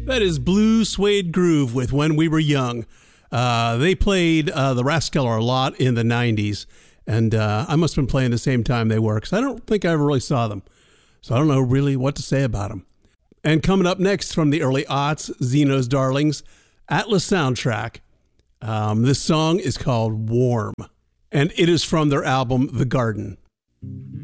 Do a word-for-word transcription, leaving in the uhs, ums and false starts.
That is Blue Suede Groove with When We Were Young. Uh, they played uh, the Rathskeller a lot in the nineties, and uh, I must have been playing the same time they were, because I don't think I ever really saw them. So I don't know really what to say about them. And coming up next from the early aughts, Zeno's Darlings, Atlas Soundtrack. Um, this song is called Warm, and it is from their album The Garden.